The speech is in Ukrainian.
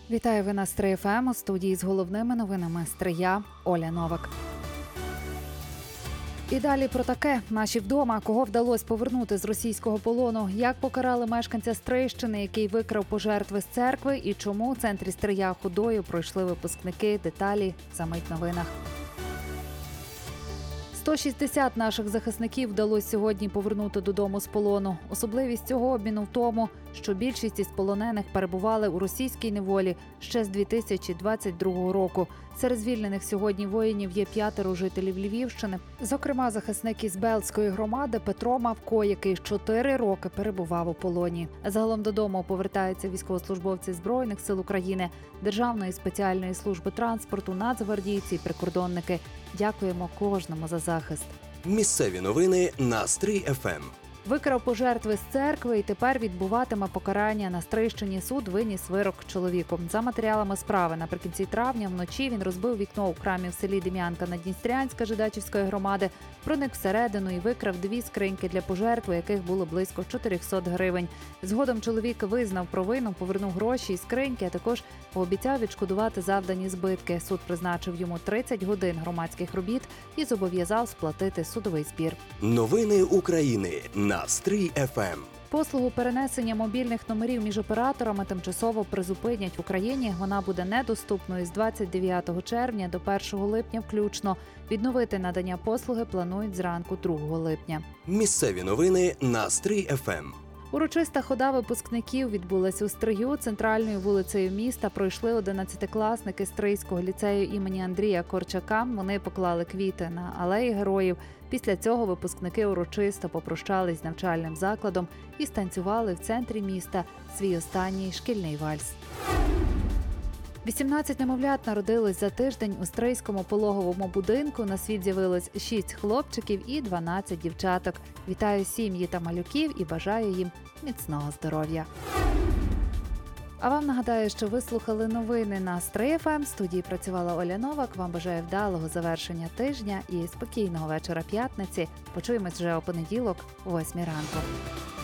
Вітаю, ви на Стрий ФМ. У студії з головними новинами Стрия Оля Новак. І далі про таке. Наші вдома. Кого вдалося повернути з російського полону? Як покарали мешканця Стрийщини, який викрав пожертви з церкви? І чому у центрі Стрия ходою пройшли випускники? Деталі за мить в новинах. 160 наших захисників вдалося сьогодні повернути додому з полону. Особливість цього обміну в тому, що більшість із полонених перебували у російській неволі ще з 2022 року. Серед звільнених сьогодні воїнів є 5 жителів Львівщини. Зокрема, захисник із Белзької громади Петро Мавко, який 4 роки перебував у полоні. Загалом додому повертаються військовослужбовці Збройних сил України, Державної спеціальної служби транспорту, нацгвардійці і прикордонники. Дякуємо кожному за захист. Місцеві новини на Стрий ФМ. Викрав пожертви з церкви і тепер відбуватиме покарання. На Стрийщині суд виніс вирок чоловіку. За матеріалами справи, наприкінці травня вночі він розбив вікно у храмі в селі Дем'янка Надністрянська Жидачівської громади, проник всередину і викрав 2 скриньки для пожертв, у яких було близько 400 гривень. Згодом чоловік визнав провину, повернув гроші і скриньки, а також пообіцяв відшкодувати завдані збитки. Суд призначив йому 30 годин громадських робіт і зобов'язав сплатити судовий збір. Новини України на Стрий ФМ. Послугу перенесення мобільних номерів між операторами тимчасово призупинять в Україні. Вона буде недоступною з 29 червня до 1 липня включно. Відновити надання послуги планують зранку 2 липня. Місцеві новини на Стрий ФМ. Урочиста хода випускників відбулась у Стрию. Центральною вулицею міста пройшли 11-класники Стрийського ліцею імені Андрія Корчака. Вони поклали квіти на алеї героїв. Після цього випускники урочисто попрощались з навчальним закладом і станцювали в центрі міста свій останній шкільний вальс. 18 немовлят народилось за тиждень у Стрийському пологовому будинку. На світ з'явилось 6 хлопчиків і 12 дівчаток. Вітаю сім'ї та малюків і бажаю їм міцного здоров'я. А вам нагадаю, що ви слухали новини на Стрий ФМ. В студії працювала Оля Новак. Вам бажаю вдалого завершення тижня і спокійного вечора п'ятниці. Почуємось вже у понеділок о 8 ранку.